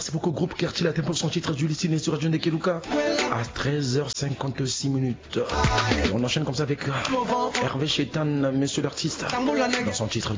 Merci beaucoup, groupe Quartier Latin pour son titre du Licine sur Radio Nekeluka à 13h56 minutes. Et on enchaîne comme ça avec Hervé Chétan, monsieur l'artiste, dans son titre